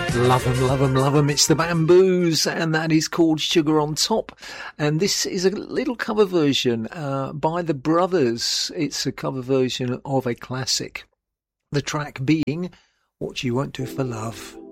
Love 'em, love 'em, love 'em. It's the Bamboos, and that is called Sugar on Top. And this is a little cover version by the Brothers. It's a cover version of a classic. The track being What You Won't Do for Love.